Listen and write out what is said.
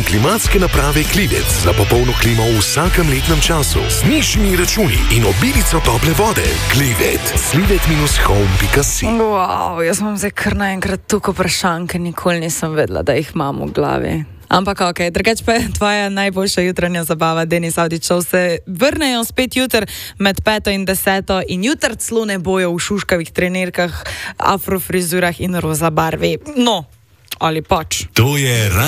klimatske naprave Klivec za popolno klimo v vsakem letnem času. Z nižjimi računi in obilico tople vode. Klivec. Slivet-home.si. Wow, jaz imam zdaj kar naenkrat toliko vprašanj, ker nikoli nisem vedela, da jih imam v glavi. Ampak ok, drugače pa je tvoja najboljša jutranja zabava, Denis Avdićov, se vrnejo spet jutr med 5 in 10 in jutr celo ne bojo v šuškavih trenirkah, afrofrizurah in roza barvi. No, ali pač. To je